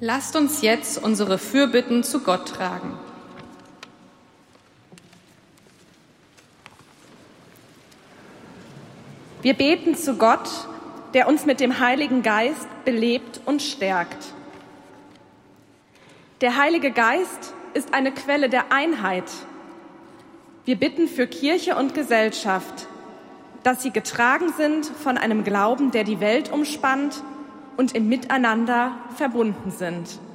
Lasst uns jetzt unsere Fürbitten zu Gott tragen. Wir beten zu Gott, der uns mit dem Heiligen Geist belebt und stärkt. Der Heilige Geist ist eine Quelle der Einheit. Wir bitten für Kirche und Gesellschaft, dass sie getragen sind von einem Glauben, der die Welt umspannt und im Miteinander verbunden sind.